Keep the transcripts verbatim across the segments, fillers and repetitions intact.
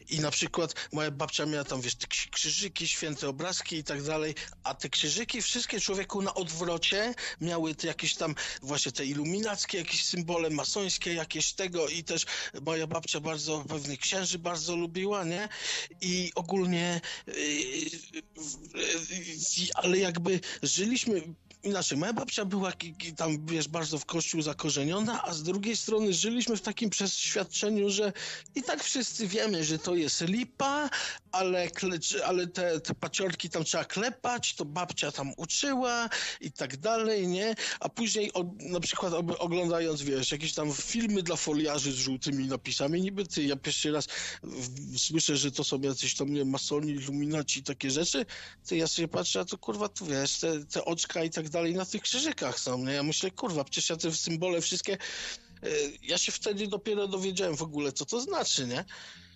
i na przykład moja babcia miała tam, wiesz, te krzyżyki, święte obrazki i tak dalej, a te krzyżyki wszystkie, człowieku, na odwrocie miały te jakieś tam właśnie te iluminackie, jakieś symbole masońskie, jakieś tego i też moja babcia bardzo pewnych księży bardzo lubiła, nie? I ogólnie yy, yy, ale jakby żyliśmy inaczej. Moja babcia była tam, wiesz, bardzo w kościół zakorzeniona, a z drugiej strony żyliśmy w takim przeświadczeniu, że i tak wszyscy wiemy, że to jest lipa, ale, ale te, te paciorki tam trzeba klepać, to babcia tam uczyła i tak dalej, nie? A później o, na przykład oglądając, wiesz, jakieś tam filmy dla foliarzy z żółtymi napisami, niby ty, ja pierwszy raz w, słyszę, że to są jacyś tam, nie, masoni, iluminaci, takie rzeczy, ty, ja sobie patrzę, a to kurwa, tu wiesz, te, te oczka i tak dalej na tych krzyżykach są, nie? Ja myślę, kurwa, przecież ja te symbole wszystkie, ja się wtedy dopiero dowiedziałem w ogóle, co to znaczy, nie?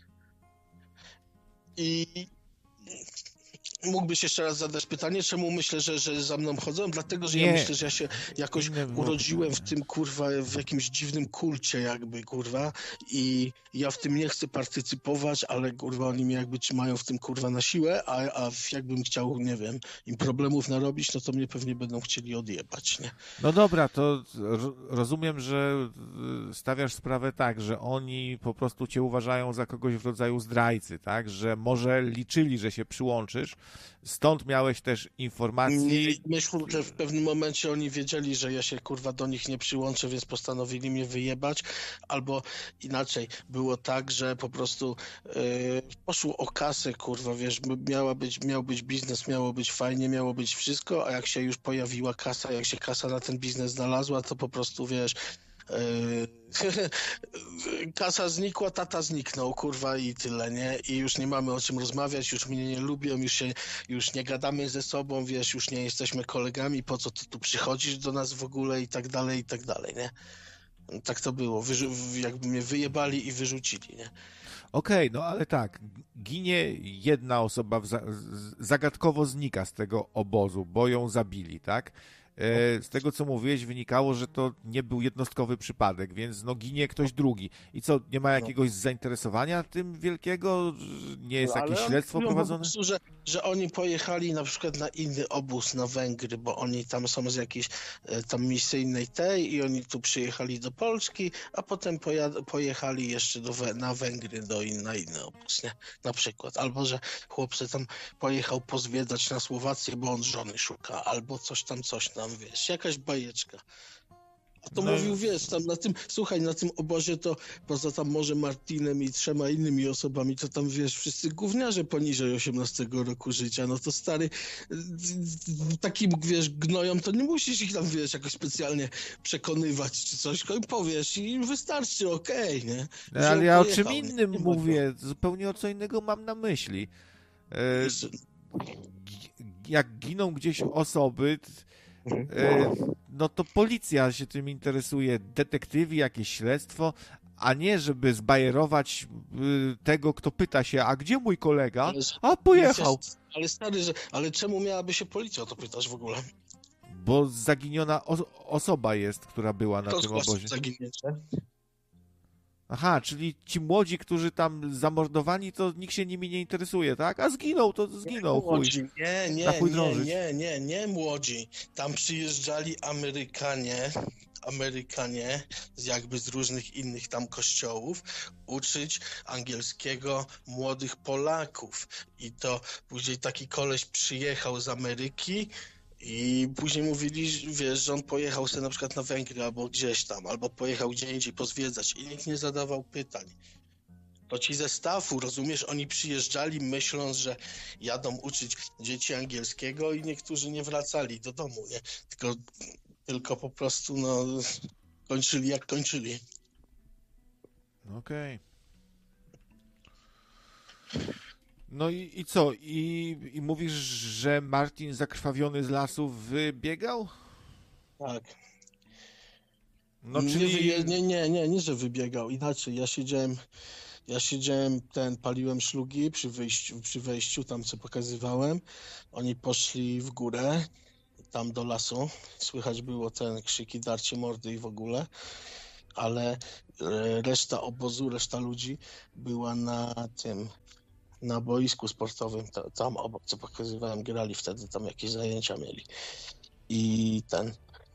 I mógłbyś jeszcze raz zadać pytanie, czemu myślę, że, że za mną chodzą? Dlatego, że Nie. ja myślę, że ja się jakoś Inne było urodziłem pytanie. w tym, kurwa, w jakimś dziwnym kulcie jakby, kurwa, i ja w tym nie chcę partycypować, ale, kurwa, oni mnie jakby trzymają w tym, kurwa, na siłę, a, a jakbym chciał, nie wiem, im problemów narobić, no to mnie pewnie będą chcieli odjebać, nie? No dobra, to rozumiem, że stawiasz sprawę tak, że oni po prostu cię uważają za kogoś w rodzaju zdrajcy, tak? Że może liczyli, że się przyłączysz, stąd miałeś też informacji. Myślę, że w pewnym momencie oni wiedzieli, że ja się, kurwa, do nich nie przyłączę, więc postanowili mnie wyjebać, albo inaczej, było tak, że po prostu yy, poszło o kasę, kurwa, wiesz, miała być, miał być biznes, miało być fajnie, miało być wszystko, a jak się już pojawiła kasa, jak się kasa na ten biznes znalazła, to po prostu, wiesz, Yy, kasa znikła, tata zniknął, kurwa, i tyle, nie? I już nie mamy o czym rozmawiać, już mnie nie lubią, już się, już nie gadamy ze sobą, wiesz, już nie jesteśmy kolegami, po co ty tu przychodzisz do nas w ogóle i tak dalej, i tak dalej, nie? Tak to było, Wyrzu- jakby mnie wyjebali i wyrzucili, nie? Okej, okay, no ale tak, ginie jedna osoba, w za zagadkowo znika z tego obozu, bo ją zabili, tak? Z tego, co mówiłeś, wynikało, że to nie był jednostkowy przypadek, więc no ginie ktoś drugi. I co, nie ma jakiegoś zainteresowania tym wielkiego? Nie jest no, jakieś ale śledztwo oni prowadzone? Po prostu, że, że oni pojechali na przykład na inny obóz, na Węgry, bo oni tam są z jakiejś tam misyjnej tej i oni tu przyjechali do Polski, a potem pojechali jeszcze do, na Węgry do in, na inny obóz, nie? Na przykład. Albo, że chłopcy tam pojechał pozwiedzać na Słowację, bo on żony szuka, albo coś tam, coś tam, wiesz, jakaś bajeczka. A to No. mówił, wiesz, tam na tym, słuchaj, na tym obozie to poza tam może Martinem i trzema innymi osobami, to tam, wiesz, wszyscy gówniarze poniżej osiemnastego roku życia, no to stary, takim, wiesz, gnojom, to nie musisz ich tam, wiesz, jakoś specjalnie przekonywać czy coś, tylko im powiesz i im wystarczy, okej, okay, nie? No, ale ja pojechał, o czym innym nie? Nie mówię, zupełnie o co innego mam na myśli. E, Jeszcze... jak giną gdzieś osoby, Mhm. e, no to policja się tym interesuje, detektywi, jakieś śledztwo, a nie żeby zbajerować y, tego, kto pyta się, a gdzie mój kolega? Ale, A pojechał. ale stary, że, ale czemu miałaby się policja o to pytać w ogóle? Bo zaginiona o- osoba jest, która była na Kto tym obozie. zaginięcie? Aha, czyli ci młodzi, którzy tam zamordowani, to nikt się nimi nie interesuje, tak? A zginął, to zginął, nie, chuj. młodzi. Nie, Na nie, chuj nie, drążyć. nie, nie, nie młodzi. Tam przyjeżdżali Amerykanie, Amerykanie z jakby z różnych innych tam kościołów uczyć angielskiego młodych Polaków. I to później taki koleś przyjechał z Ameryki i później mówili, wiesz, że on pojechał sobie na przykład na Węgry albo gdzieś tam, albo pojechał gdzie indziej pozwiedzać i nikt nie zadawał pytań. To ci ze staffu, rozumiesz, oni przyjeżdżali myśląc, że jadą uczyć dzieci angielskiego i niektórzy nie wracali do domu, nie? Tylko, tylko po prostu, no, kończyli jak kończyli. Okej. No i, i co? I, I mówisz, że Martin zakrwawiony z lasu wybiegał? Tak. No Nie, czyli... wyje- nie, nie, nie, nie, że wybiegał. Inaczej, ja siedziałem, ja siedziałem, ten, paliłem szlugi przy wyjściu, przy wejściu, tam co pokazywałem. Oni poszli w górę, tam do lasu. Słychać było ten krzyki, darcie mordy i w ogóle. ale e, reszta obozu, reszta ludzi była na tym, na boisku sportowym, ta- tam obok, co pokazywałem, grali wtedy, tam jakieś zajęcia mieli. I ten,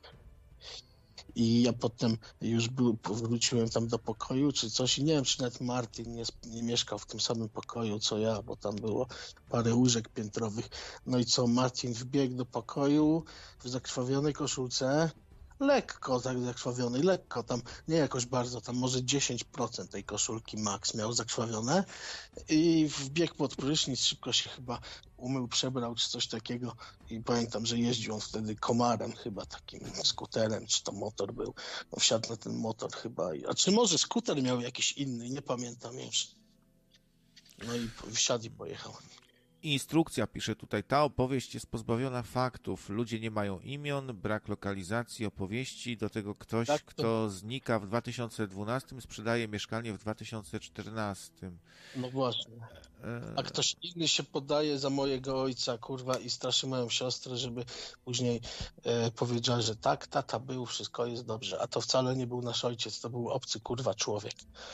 i ja potem już był, wróciłem tam do pokoju czy coś i nie wiem, czy nawet Martin nie, sp- nie mieszkał w tym samym pokoju co ja, bo tam było parę łóżek piętrowych. No i co, Martin wbiegł do pokoju w zakrwawionej koszulce, lekko tak zakrwawionej, lekko tam, nie jakoś bardzo, tam może dziesięć procent tej koszulki max miał zakrwawione i wbiegł pod prysznic, szybko się chyba umył, przebrał czy coś takiego i pamiętam, że jeździł on wtedy komarem chyba, takim skuterem, czy to motor był. No, wsiadł na ten motor chyba, i- a czy może skuter miał jakiś inny, nie pamiętam już. No i po- wsiadł i pojechał. Instrukcja pisze tutaj, ta opowieść jest pozbawiona faktów. Ludzie nie mają imion, brak lokalizacji opowieści, do tego ktoś, Tak, to- kto znika w dwa tysiące dwunastym, sprzedaje mieszkanie w dwa tysiące czternastym. No właśnie. E, A ktoś inny się podaje za mojego ojca, kurwa, i straszy moją siostrę, żeby później e, powiedziała, że tak, tata był, wszystko jest dobrze. A to wcale nie był nasz ojciec, to był obcy, kurwa, człowiek.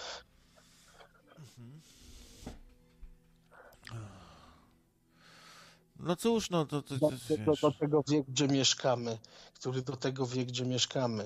No cóż, no to, to, to Do, do, do, wiesz. do tego wie, gdzie mieszkamy, który do tego wie, gdzie mieszkamy.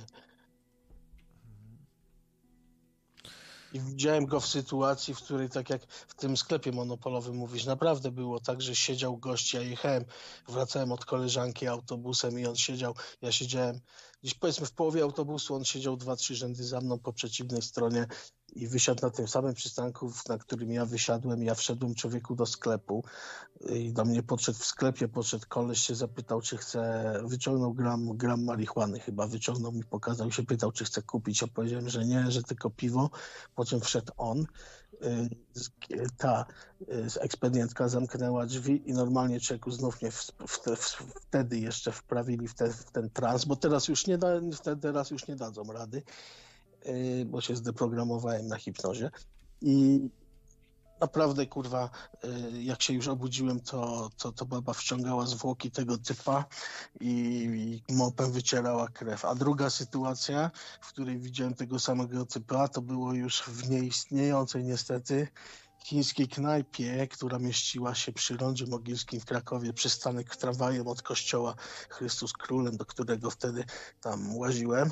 I widziałem go w sytuacji, w której tak jak w tym sklepie monopolowym mówisz, naprawdę było tak, że siedział gość, ja jechałem, wracałem od koleżanki autobusem i on siedział, ja siedziałem gdzieś powiedzmy w połowie autobusu, on siedział dwa, trzy rzędy za mną po przeciwnej stronie i wysiadł na tym samym przystanku, na którym ja wysiadłem, ja wszedłem człowieku do sklepu i do mnie podszedł w sklepie, podszedł koleś, się zapytał, czy chce, wyciągnął gram, gram marihuany chyba, wyciągnął mi, pokazał, się pytał, czy chce kupić, ja powiedziałem, że nie, że tylko piwo, po czym wszedł on, y, z- ta y, ekspedientka zamknęła drzwi i normalnie człowieku znów mnie w, w, te- w, wtedy jeszcze wprawili w, te, w ten trans, bo teraz już nie da, wtedy teraz już nie dadzą rady, y, bo się zdeprogramowałem na hipnozie i naprawdę, kurwa, y, jak się już obudziłem, to, to, to baba wciągała zwłoki tego typa i, i mopem wycierała krew. A druga sytuacja, w której widziałem tego samego typa, to było już w nieistniejącej niestety chińskiej knajpie, która mieściła się przy Rondzie Mogilskim w Krakowie, przystanek tramwajem od kościoła Chrystus Królem, do którego wtedy tam łaziłem.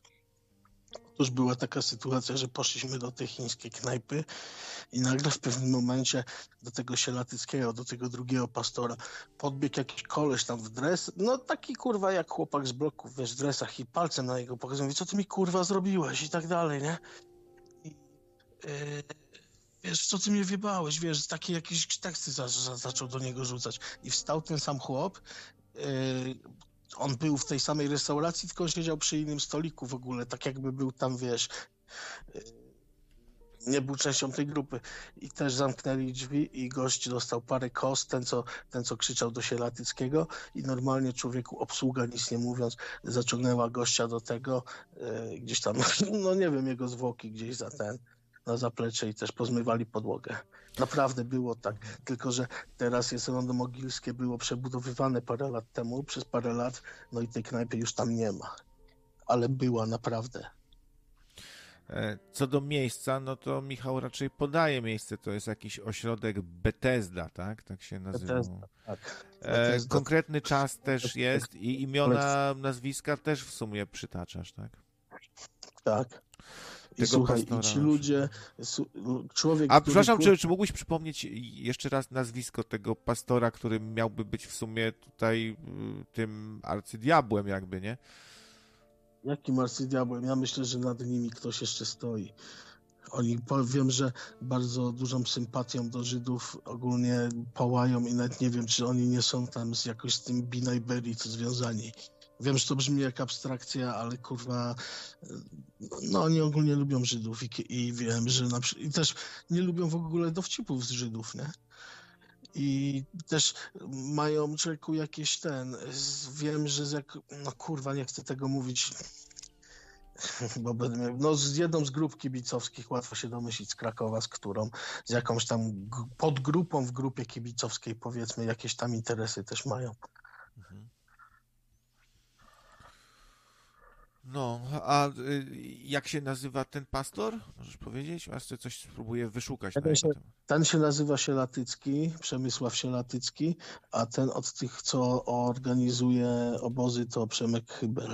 Otóż była taka sytuacja, że poszliśmy do tej chińskiej knajpy i nagle w pewnym momencie do tego Sielatyckiego, do tego drugiego pastora podbiegł jakiś koleś tam w dres, no taki kurwa jak chłopak z bloków, wiesz, w dresach i palcem na niego pokazują, mówi, co ty mi kurwa zrobiłeś i tak dalej, nie? I, yy, wiesz, co ty mnie wjebałeś, wiesz, takie jakieś teksty za, za, zaczął do niego rzucać i wstał ten sam chłop, yy, on był w tej samej restauracji, tylko on siedział przy innym stoliku w ogóle, tak jakby był tam, wiesz, yy, nie był częścią tej grupy i też zamknęli drzwi i gość dostał parę kost, ten co, ten co krzyczał do Sielatyckiego i normalnie człowieku obsługa nic nie mówiąc zaciągnęła gościa do tego, e, gdzieś tam, no nie wiem, jego zwłoki gdzieś za ten, na zaplecze i też pozmywali podłogę. Naprawdę było tak, tylko że teraz jest Rondo Mogilskie, było przebudowywane parę lat temu, przez parę lat, no i tej knajpy już tam nie ma, ale była naprawdę. E, Co do miejsca, no to Michał raczej podaje miejsce, to jest jakiś ośrodek Bethesda, tak? Tak się nazywa. Bethesda, tak. E, Bethesda. konkretny czas też jest i imiona, nazwiska też w sumie przytaczasz, tak? Tak. I Tego słuchaj, pastora. i ci ludzie, su, człowiek, A który... przepraszam, kur- czy, czy mógłbyś przypomnieć jeszcze raz nazwisko tego pastora, który miałby być w sumie tutaj y, tym arcydiabłem jakby, nie? Jakim arcydiabłem? Ja myślę, że nad nimi ktoś jeszcze stoi. Oni, powiem, że bardzo dużą sympatią do Żydów ogólnie pałają i nawet nie wiem, czy oni nie są tam z jakoś z tym Bina i Berit związani. Wiem, że to brzmi jak abstrakcja, ale kurwa, no oni ogólnie lubią Żydów i, i wiem, że na przykład, i też nie lubią w ogóle dowcipów z Żydów, nie? I też mają człowieku jakieś ten, z, wiem, że z jak, no kurwa, nie chcę tego mówić, bo będę miał, no z jedną z grup kibicowskich, łatwo się domyślić z Krakowa, z którą, z jakąś tam g- podgrupą w grupie kibicowskiej, powiedzmy, jakieś tam interesy też mają. No, a y, jak się nazywa ten pastor? Możesz powiedzieć? A jeszcze coś spróbuję wyszukać na Ten się, jego temat. ten się nazywa Sielatycki, Przemysław Sielatycki, a ten od tych, co organizuje obozy, to Przemek Hybel.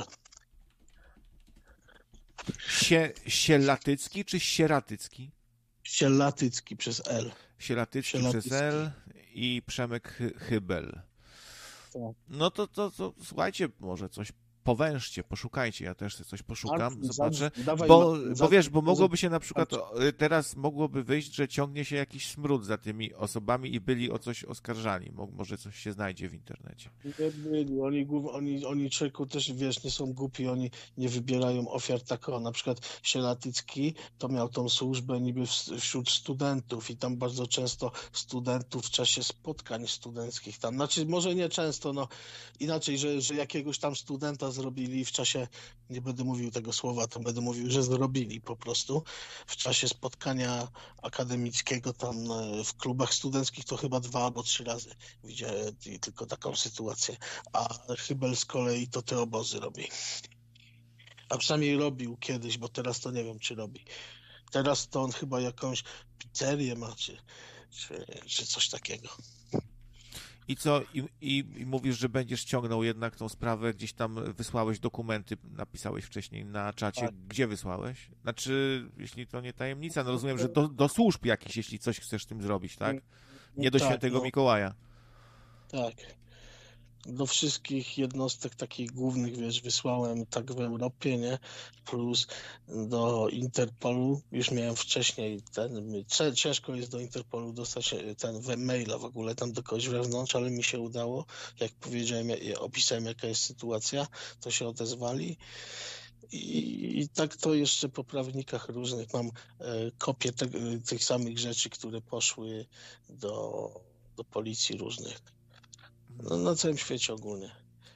Sie, Sielatycki czy Sieratycki? Sielatycki przez L. Sielatycki przez Sielatycki. L i Przemek Chy- Hybel. Tak. No to, to, to słuchajcie, może coś powężcie, poszukajcie, ja też coś poszukam, Za- zobaczę, dawaj, bo, ma- bo za- wiesz, bo za- mogłoby się na przykład, o, teraz mogłoby wyjść, że ciągnie się jakiś smród za tymi osobami i byli o coś oskarżani, Mo- może coś się znajdzie w internecie. Nie byli, oni, głów- oni, oni człowieku też, wiesz, nie są głupi, oni nie wybierają ofiar tak, o, na przykład Sielatycki to miał tą służbę niby w, wśród studentów i tam bardzo często studentów w czasie spotkań studenckich tam, znaczy może nie często, no inaczej, że, że jakiegoś tam studenta zrobili w czasie, nie będę mówił tego słowa, to będę mówił, że zrobili po prostu w czasie spotkania akademickiego tam e, w klubach studenckich to chyba dwa albo trzy razy widziałem tylko taką sytuację, a Hybel z kolei to te obozy robi. A przynajmniej robił kiedyś, bo teraz to nie wiem, czy robi. Teraz to on chyba jakąś pizzerię ma, czy, czy, czy coś takiego. I co, i, i, i mówisz, że będziesz ciągnął jednak tą sprawę, gdzieś tam wysłałeś dokumenty, napisałeś wcześniej na czacie, Tak. gdzie wysłałeś? Znaczy, jeśli to nie tajemnica, no rozumiem, że do, do służb jakichś, jeśli coś chcesz z tym zrobić, tak? Nie do Tak, świętego no. Mikołaja. Tak. Do wszystkich jednostek takich głównych, wiesz, wysłałem tak w Europie, nie? Plus do Interpolu. Już miałem wcześniej ten. cie- Ciężko jest do Interpolu dostać e, ten we- maila w ogóle tam do kogoś wewnątrz, ale mi się udało. Jak powiedziałem, ja- opisałem jaka jest sytuacja, to się odezwali. I, I tak to jeszcze po prawnikach różnych mam e, kopie te, tych samych rzeczy, które poszły do, do policji różnych. No, na całym świecie ogólnie.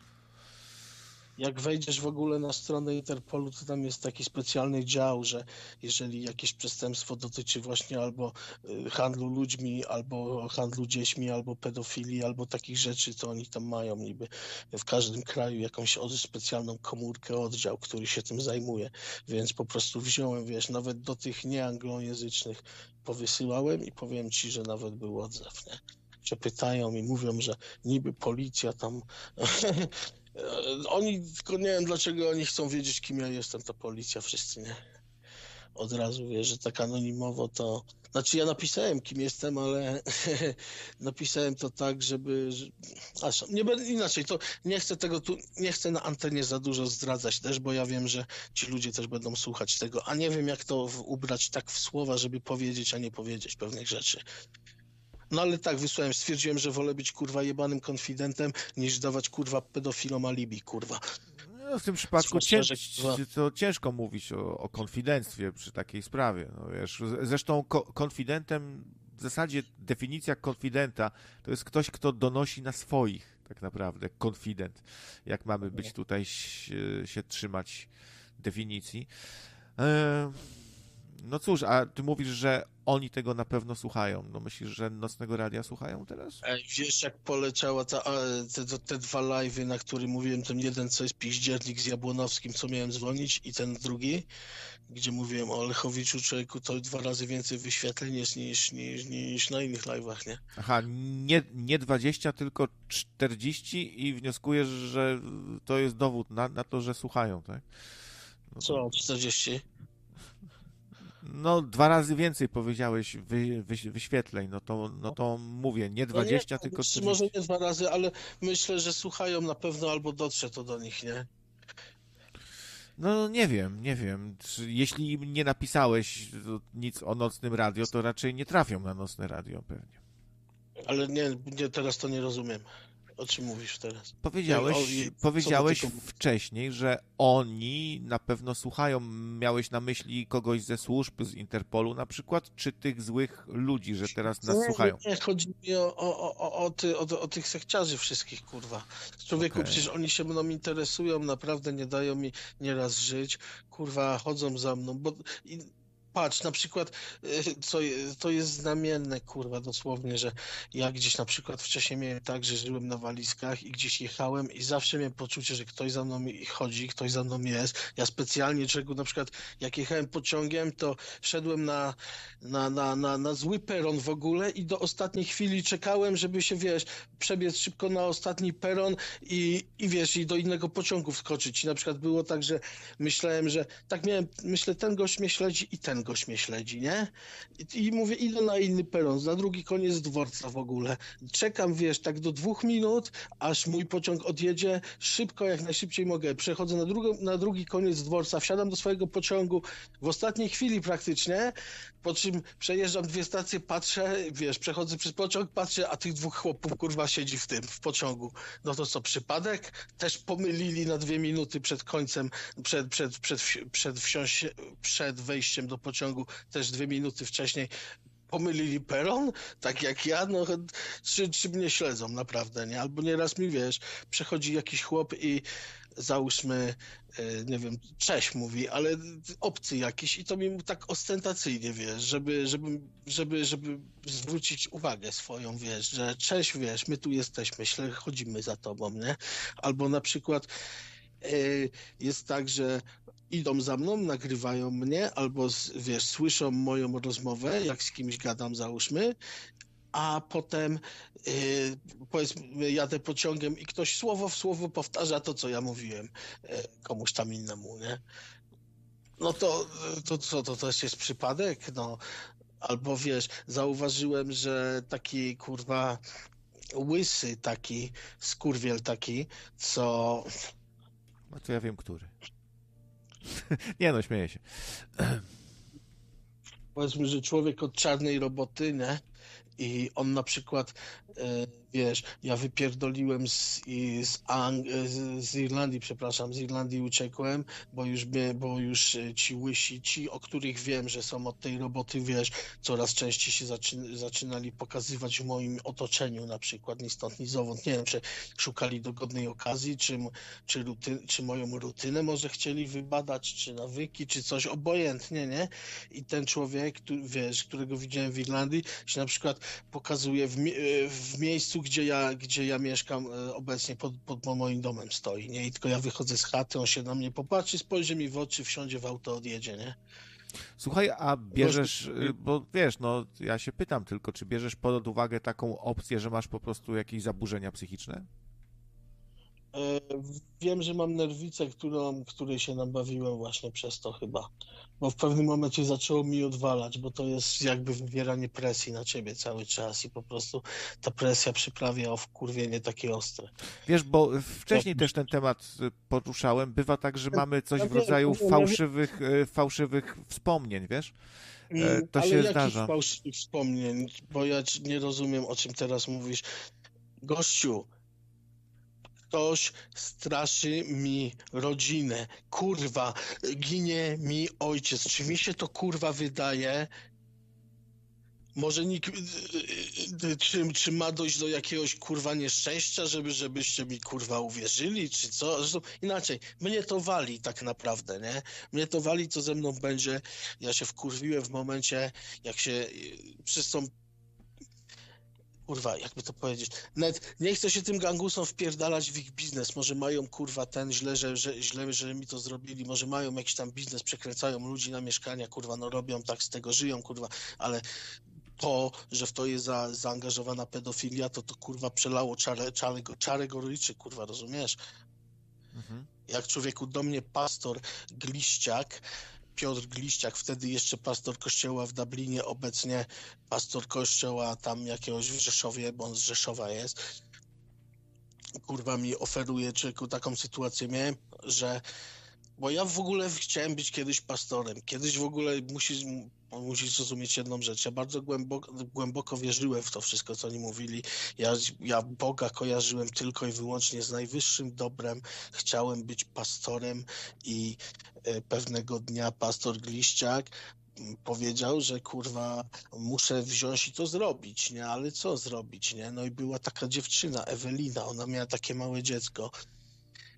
Jak wejdziesz w ogóle na stronę Interpolu, to tam jest taki specjalny dział, że jeżeli jakieś przestępstwo dotyczy właśnie albo y, handlu ludźmi, albo handlu dziećmi, albo pedofilii, albo takich rzeczy, to oni tam mają niby w każdym kraju jakąś od- specjalną komórkę, oddział, który się tym zajmuje. Więc po prostu wziąłem, wiesz, nawet do tych nieanglojęzycznych powysyłałem i powiem ci, że nawet był odzew, nie? Się pytają i mówią, że niby policja tam. Oni, tylko nie wiem dlaczego oni chcą wiedzieć, kim ja jestem, ta policja, wszyscy, nie? Od razu, wiesz, że tak anonimowo to. Znaczy, ja napisałem, kim jestem, ale napisałem to tak, żeby. że- A, nie będę inaczej, to nie chcę tego tu, nie chcę na antenie za dużo zdradzać też, bo ja wiem, że ci ludzie też będą słuchać tego, a nie wiem, jak to w- ubrać tak w słowa, żeby powiedzieć, a nie powiedzieć pewnych rzeczy. No ale tak, wysłałem, stwierdziłem, że wolę być kurwa jebanym konfidentem, niż dawać kurwa pedofilom alibi, kurwa. No, w tym przypadku Zwłaszcza, cię, że kurwa- to ciężko mówić o, o konfidenctwie przy takiej sprawie. No, wiesz, zresztą ko konfidentem, w zasadzie definicja konfidenta to jest ktoś, kto donosi na swoich, tak naprawdę, konfident. Jak mamy być tutaj, się, się trzymać definicji. E, no cóż, a ty mówisz, że oni tego na pewno słuchają. No myślisz, że Nocnego Radia słuchają teraz? Ej, wiesz jak poleciała ta, a, te, te, te dwa live'y, na którym mówiłem, ten jeden co jest piździernik z Jabłonowskim, co miałem dzwonić, i ten drugi, gdzie mówiłem o Lechowiczu, człowieku, to dwa razy więcej wyświetleń jest niż, niż, niż na innych live'ach, nie? Aha, nie, nie dwadzieścia, tylko czterdzieści i wnioskujesz, że to jest dowód na, na to, że słuchają, tak? No, Co, czterdzieści? no dwa razy więcej powiedziałeś wy, wy, wyświetleń, no to, no to mówię, nie dwadzieścia, no nie, tylko czy czterdzieści. może nie dwa razy, ale myślę, że słuchają na pewno, albo dotrze to do nich, nie? No nie wiem, nie wiem. Czy, jeśli im nie napisałeś nic o Nocnym Radio, to raczej nie trafią na Nocne Radio pewnie. Ale nie, nie, teraz to nie rozumiem. O czym mówisz teraz? Powiedziałeś, Jak- o- i- powiedziałeś co do tego- wcześniej, że oni na pewno słuchają. Miałeś na myśli kogoś ze służb, z Interpolu na przykład, czy tych złych ludzi, że teraz nas nie, słuchają? Nie, chodzi mi o, o, o, o, o, ty, o, o tych sekciarzy wszystkich, kurwa. Człowieku, Okej. przecież oni się mną interesują, naprawdę nie dają mi nieraz żyć. Kurwa, chodzą za mną, bo i patrz, na przykład, y, co, je- to jest znamienne, kurwa, dosłownie, że ja gdzieś na przykład wcześniej miałem tak, że żyłem na walizkach i gdzieś jechałem i zawsze miałem poczucie, że ktoś za mną chodzi, ktoś za mną jest. Ja specjalnie, czego na przykład jak jechałem pociągiem, to szedłem na, na, na, na, na zły peron w ogóle i do ostatniej chwili czekałem, żeby się, wiesz, przebiec szybko na ostatni peron i, i wiesz, i do innego pociągu wskoczyć. I na przykład było tak, że myślałem, że tak miałem, myślę, ten gość mnie śledzi i ten gość mnie śledzi, nie? I, i mówię, idę na inny peron, na drugi koniec dworca w ogóle. Czekam, wiesz, tak do dwóch minut, aż mój pociąg odjedzie, szybko, jak najszybciej mogę. Przechodzę na, drugą, na drugi koniec dworca, wsiadam do swojego pociągu w ostatniej chwili praktycznie, po czym przejeżdżam dwie stacje, patrzę, wiesz, przechodzę przez pociąg, patrzę, a tych dwóch chłopów, kurwa, siedzi w tym, w pociągu. No to co, przypadek? Też pomylili na dwie minuty przed końcem, przed, przed, przed, wsi- przed, wsiąść, przed wejściem do pociągu, też dwie minuty wcześniej pomylili peron, tak jak ja, no czy, czy mnie śledzą naprawdę, nie? Albo nieraz mi, wiesz, przechodzi jakiś chłop i załóżmy, e, nie wiem, cześć mówi, ale obcy jakiś i to mi tak ostentacyjnie, wiesz, żeby, żeby, żeby, żeby zwrócić uwagę swoją, wiesz, że cześć, wiesz, my tu jesteśmy, śle- chodzimy za tobą, nie? Albo na przykład e, jest tak, że idą za mną, nagrywają mnie, albo z- wiesz, słyszą moją rozmowę, jak z kimś gadam, załóżmy, a potem yy, powiedzmy jadę pociągiem i ktoś słowo w słowo powtarza to, co ja mówiłem yy, komuś tam innemu, nie? No to, to co, to też jest przypadek? No, albo wiesz, zauważyłem, że taki kurwa łysy taki, skurwiel taki, co No to ja wiem, który. Nie no, śmieję się. powiedzmy, że człowiek od czarnej roboty, nie? I on na przykład, e, wiesz, ja wypierdoliłem z, i z, Ang- e, z, z Irlandii, przepraszam, z Irlandii uciekłem, bo już, mnie, bo już e, ci łysi, ci, o których wiem, że są od tej roboty, wiesz, coraz częściej się zaczyn zaczynali pokazywać w moim otoczeniu, na przykład ni stąd, ni zowąd. Nie wiem, czy szukali dogodnej okazji, czy, m- czy, ruty, czy moją rutynę może chcieli wybadać, czy nawyki, czy coś, obojętnie, nie? I ten człowiek, który, wiesz, którego widziałem w Irlandii, się na przykład pokazuje w, mie- w miejscu, gdzie ja, gdzie ja mieszkam e, obecnie, pod, pod moim domem stoi, nie? I tylko ja wychodzę z chaty, on się na mnie popatrzy, spojrzy mi w oczy, wsiądzie w auto, odjedzie, nie? Słuchaj, a Gościu, bierzesz, y, bo wiesz, no ja się pytam tylko, czy bierzesz pod uwagę taką opcję, że masz po prostu jakieś zaburzenia psychiczne? e, wiem, że mam nerwicę, którą, której się nabawiłem właśnie przez to chyba. Bo w pewnym momencie zaczęło mi odwalać, bo to jest jakby wywieranie presji na ciebie cały czas i po prostu ta presja przyprawia o wkurwienie takie ostre. Wiesz, bo wcześniej Ja, też ten temat y, poruszałem. Bywa tak, że mamy coś ja w wiem, ja rodzaju wiem, ja wiem. fałszywych, y, fałszywych wspomnień, wiesz? E, Mm, To ale się jakich zdarza. fałszywych wspomnień? Bo ja ci- nie rozumiem, o czym teraz mówisz. Gościu, ktoś straszy mi rodzinę. Kurwa, ginie mi ojciec. Czy mi się to kurwa wydaje? Może nikt, czy, czy ma dojść do jakiegoś kurwa nieszczęścia, żeby, żebyście mi kurwa uwierzyli, czy co? Zresztą inaczej, mnie to wali tak naprawdę, nie? Mnie to wali, co ze mną będzie. Ja się wkurwiłem w momencie, jak się y, przez tą kurwa, jakby to powiedzieć, nawet nie chcę się tym gangusom wpierdalać w ich biznes, może mają kurwa ten źle, że, że źle, że mi to zrobili, może mają jakiś tam biznes, przekręcają ludzi na mieszkania, kurwa, no robią tak, z tego żyją, kurwa, ale to, że w to jest za, zaangażowana pedofilia, to to kurwa przelało czarę, czarę, czarę goryczy, kurwa, rozumiesz? Mhm. Jak człowieku do mnie pastor Gliściak, Piotr Gliściak, wtedy jeszcze pastor kościoła w Dublinie, obecnie pastor kościoła tam jakiegoś w Rzeszowie, bo on z Rzeszowa jest, kurwa mi oferuje, człowieku, taką sytuację miałem, że bo ja w ogóle chciałem być kiedyś pastorem. Kiedyś w ogóle musisz, musisz zrozumieć jedną rzecz. Ja bardzo głęboko, głęboko wierzyłem w to wszystko, co oni mówili. Ja, ja Boga kojarzyłem tylko i wyłącznie z najwyższym dobrem. Chciałem być pastorem i e, pewnego dnia pastor Gliściak m, powiedział, że kurwa muszę wziąć i to zrobić, nie? Ale co zrobić, nie? No i była taka dziewczyna, Ewelina, ona miała takie małe dziecko.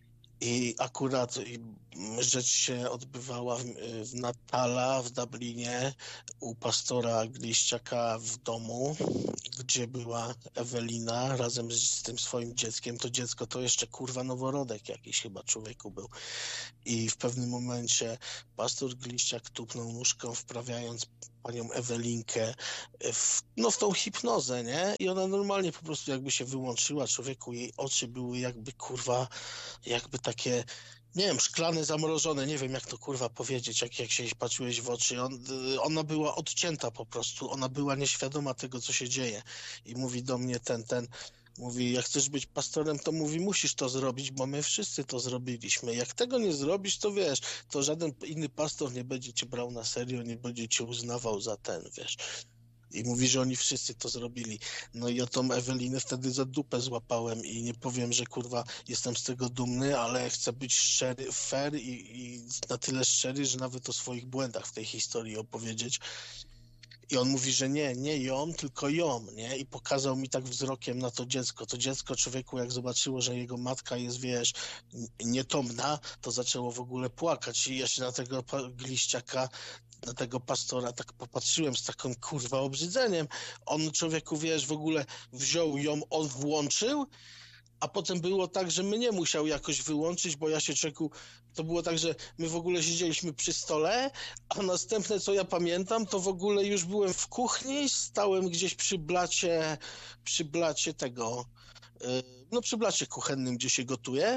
I akurat rzecz się odbywała w, w Natala, w Dublinie, u pastora Gliściaka w domu, gdzie była Ewelina razem z, z tym swoim dzieckiem. To dziecko to jeszcze kurwa noworodek jakiś chyba człowieku był. I w pewnym momencie pastor Gliściak tupnął nóżką, wprawiając panią Ewelinkę w, no w tą hipnozę, nie? I ona normalnie po prostu jakby się wyłączyła, człowieku, jej oczy były jakby kurwa, jakby takie, nie wiem, szklane, zamrożone, nie wiem jak to kurwa powiedzieć, jak, jak się jej patrzyłeś w oczy. On, ona była odcięta po prostu, ona była nieświadoma tego, co się dzieje. I mówi do mnie ten, ten, mówi, jak chcesz być pastorem, to mówi, musisz to zrobić, bo my wszyscy to zrobiliśmy. Jak tego nie zrobisz, to wiesz, to żaden inny pastor nie będzie cię brał na serio, nie będzie cię uznawał za ten, wiesz. I mówi, że oni wszyscy to zrobili. No i o tą Ewelinę wtedy za dupę złapałem i nie powiem, że kurwa jestem z tego dumny, ale chcę być szczery, fair i, i na tyle szczery, że nawet o swoich błędach w tej historii opowiedzieć. I on mówi, że nie, nie ją, tylko ją, nie? I pokazał mi tak wzrokiem na to dziecko. To dziecko, człowieku, jak zobaczyło, że jego matka jest, wiesz, nietomna, to zaczęło w ogóle płakać. I ja się na tego Gliściaka, na tego pastora tak popatrzyłem z takim, kurwa, obrzydzeniem. On, człowieku, wiesz, w ogóle wziął ją, on włączył, a potem było tak, że mnie musiał jakoś wyłączyć, bo ja się czeku, to było tak, że my w ogóle siedzieliśmy przy stole, a następne, co ja pamiętam, to w ogóle już byłem w kuchni, stałem gdzieś przy blacie, przy blacie tego, no przy blacie kuchennym, gdzie się gotuje.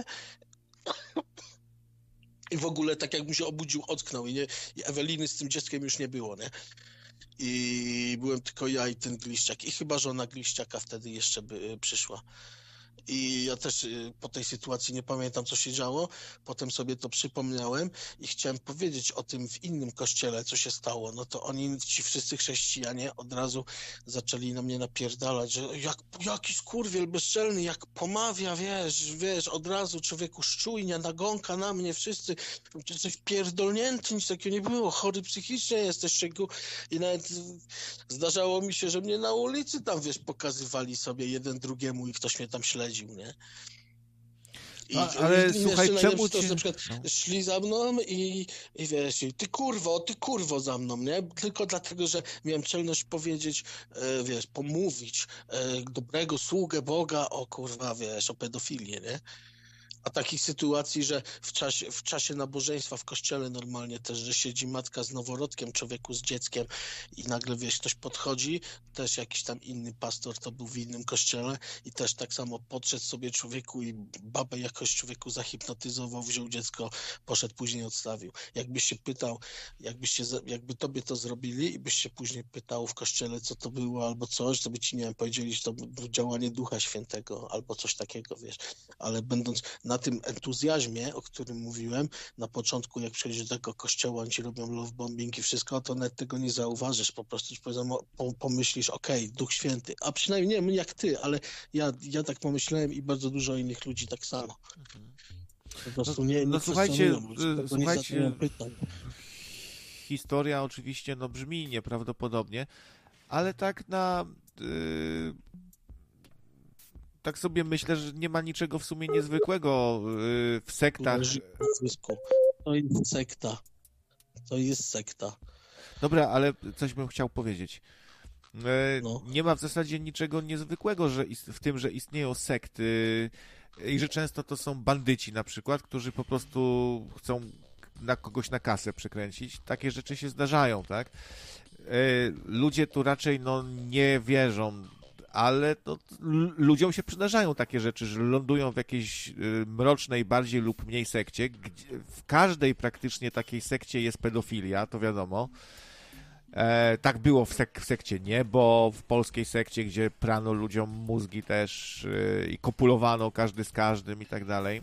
I w ogóle tak jakbym się obudził, ocknął i, nie, i Eweliny z tym dzieckiem już nie było, nie? I byłem tylko ja i ten Gliściak. I chyba żona Gliściaka wtedy jeszcze by przyszła. I ja też po tej sytuacji nie pamiętam, co się działo. Potem sobie to przypomniałem i chciałem powiedzieć o tym w innym kościele, co się stało. No to oni, ci wszyscy chrześcijanie, od razu zaczęli na mnie napierdalać, że jak, jaki skurwiel bezczelny, jak pomawia, wiesz, wiesz, od razu człowieku szczujnia, nagonka na mnie, wszyscy, jesteś pierdolnięty, nic takiego nie było, chory psychicznie jesteś, człowieku. I nawet zdarzało mi się, że mnie na ulicy tam, wiesz, pokazywali sobie jeden drugiemu i ktoś mnie tam śledzi. Nie? I, A, ale i słuchaj, czemu to, ci... na przykład no. Szli za mną i, i wiesz, ty kurwo, ty kurwo za mną, nie? Tylko dlatego, że miałem czelność powiedzieć, e, wiesz, pomówić e, dobrego sługę Boga o kurwa, wiesz, o pedofilię, nie? A takich sytuacji, że w czasie, w czasie nabożeństwa w kościele normalnie też, że siedzi matka z noworodkiem, człowieku z dzieckiem i nagle, wiesz, ktoś podchodzi, też jakiś tam inny pastor, to był w innym kościele i też tak samo podszedł sobie człowieku i babę jakoś człowieku zahipnotyzował, wziął dziecko, poszedł, później odstawił. Jakbyś się pytał, jakbyś się, jakby tobie to zrobili i byś się później pytał w kościele, co to było albo coś, to by ci, nie wiem, powiedzieli, że to było działanie Ducha Świętego albo coś takiego, wiesz. Ale będąc na tym entuzjazmie, o którym mówiłem, na początku, jak przejdziesz do tego kościoła, oni ci robią love bombing i wszystko, to nawet tego nie zauważysz, po prostu pomyślisz, okej, okay, Duch Święty, a przynajmniej nie wiem jak ty, ale ja, ja tak pomyślałem i bardzo dużo innych ludzi tak samo. Po prostu nie, nie no, no słuchajcie, ludzi, słuchajcie, historia oczywiście no, brzmi nieprawdopodobnie, ale tak na... Yy... Tak sobie myślę, że nie ma niczego w sumie niezwykłego w sektach. To jest sekta. To jest sekta. Dobra, ale coś bym chciał powiedzieć. No. Nie ma w zasadzie niczego niezwykłego że w tym, że istnieją sekty i że często to są bandyci na przykład, którzy po prostu chcą na kogoś na kasę przekręcić. Takie rzeczy się zdarzają, tak? Ludzie tu raczej no, nie wierzą, ale no, ludziom się przydarzają takie rzeczy, że lądują w jakiejś mrocznej bardziej lub mniej sekcie. W każdej praktycznie takiej sekcie jest pedofilia, to wiadomo. E, tak było w, sek- w sekcie Niebo, w polskiej sekcie, gdzie prano ludziom mózgi też e, i kopulowano każdy z każdym i tak dalej.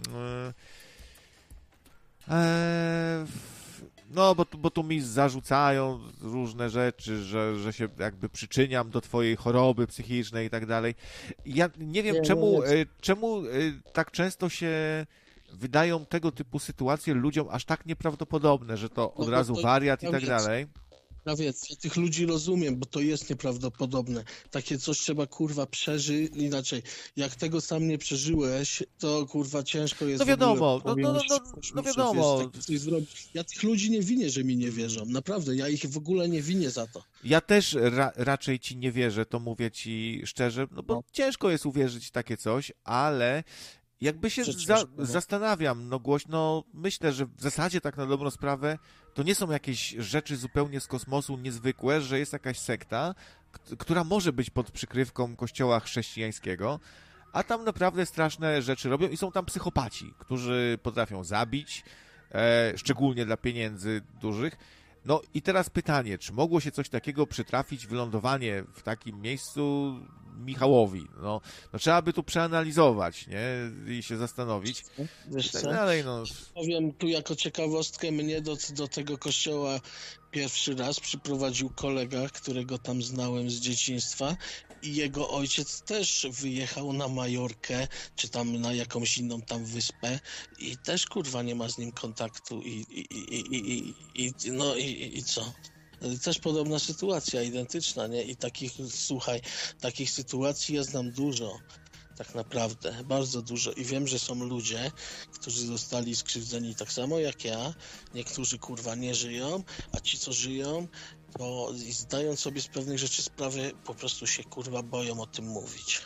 E, No, bo, bo tu mi zarzucają różne rzeczy, że, że się jakby przyczyniam do twojej choroby psychicznej i tak dalej. Ja nie wiem, nie, czemu, nie czemu tak często się wydają tego typu sytuacje ludziom aż tak nieprawdopodobne, że to od no, razu to, wariat i tak dalej. Krawiec, ja tych ludzi rozumiem, bo to jest nieprawdopodobne. Takie coś trzeba, kurwa, przeżyć, inaczej. Jak tego sam nie przeżyłeś, to, kurwa, ciężko jest No w ogóle wiadomo, no, no, no, pojąć no, coś, no wiesz, wiadomo. takie coś zrobić. Ja tych ludzi nie winię, że mi nie wierzą. Naprawdę, ja ich w ogóle nie winię za to. Ja też ra raczej ci nie wierzę, to mówię ci szczerze, no bo No. ciężko jest uwierzyć w takie coś, ale jakby się Że za ciężko, no. zastanawiam, no głośno, myślę, że w zasadzie tak na dobrą sprawę to nie są jakieś rzeczy zupełnie z kosmosu niezwykłe, że jest jakaś sekta, k- która może być pod przykrywką kościoła chrześcijańskiego, a tam naprawdę straszne rzeczy robią i są tam psychopaci, którzy potrafią zabić, e, szczególnie dla pieniędzy dużych. No i teraz pytanie, czy mogło się coś takiego przytrafić, wylądowanie w takim miejscu Michałowi? No, no trzeba by tu przeanalizować, nie? I się zastanowić Wiesz i tak co? dalej, no. Powiem tu jako ciekawostkę, mnie do, do tego kościoła pierwszy raz przyprowadził kolega, którego tam znałem z dzieciństwa i jego ojciec też wyjechał na Majorkę, czy tam na jakąś inną tam wyspę i też kurwa nie ma z nim kontaktu i, i, i, i, i, i no i, i co? Też podobna sytuacja, identyczna, nie? I takich, słuchaj, takich sytuacji ja znam dużo. Tak naprawdę, bardzo dużo. I wiem, że są ludzie, którzy zostali skrzywdzeni tak samo jak ja. Niektórzy kurwa nie żyją, a ci co żyją, to zdając sobie z pewnych rzeczy sprawę, po prostu się kurwa boją o tym mówić.